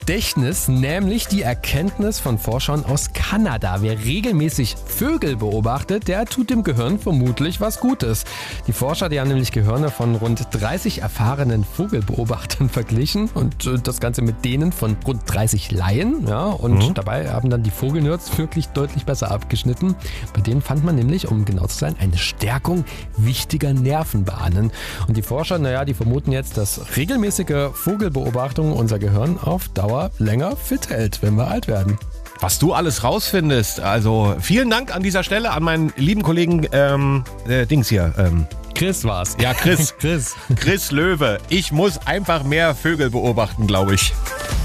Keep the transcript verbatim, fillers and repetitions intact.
Gedächtnis, nämlich die Erkenntnis von Forschern aus Kanada. Wer regelmäßig Vögel beobachtet, der tut dem Gehirn vermutlich was Gutes. Die Forscher, die haben nämlich Gehirne von rund dreißig erfahrenen Vogelbeobachtern verglichen und äh, das Ganze mit denen von rund dreißig Laien. Ja, und mhm. dabei haben dann die Vogelnerds wirklich deutlich besser abgeschnitten. Bei denen fand man nämlich, um genau zu sein, eine Stärkung wichtiger Nervenbahnen. Und die Forscher, naja, die vermuten jetzt, dass regelmäßige Vogelbeobachtung unser Gehirn auf Dauer länger fit hält, wenn wir alt werden. Was du alles rausfindest. Also vielen Dank an dieser Stelle an meinen lieben Kollegen ähm, äh, Dings hier. Ähm. Chris war's. Ja, Chris. Chris. Chris Löwe. Ich muss einfach mehr Vögel beobachten, glaube ich.